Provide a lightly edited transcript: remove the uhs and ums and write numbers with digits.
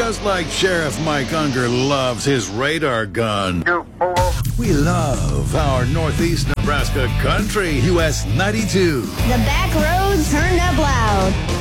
just like Sheriff Mike Unger loves his radar gun. You pull over. We love our Northeast Nebraska country, US 92. The back roads turned up loud.